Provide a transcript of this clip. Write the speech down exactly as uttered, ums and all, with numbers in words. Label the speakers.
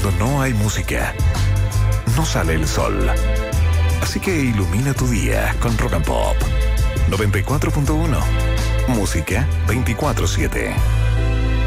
Speaker 1: Cuando no hay música, no sale el sol. Así que ilumina tu día con Rock and Pop. noventa y cuatro punto uno. Música veinticuatro siete.